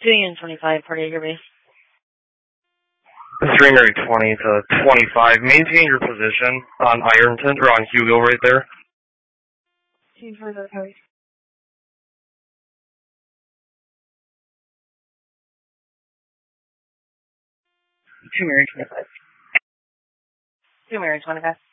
225, 40 acre base. 3 Mary 20 to 25. Maintain your position on Ironton, or on Hugo right there. 2 further code. 2 Mary 25. 2 Mary 25.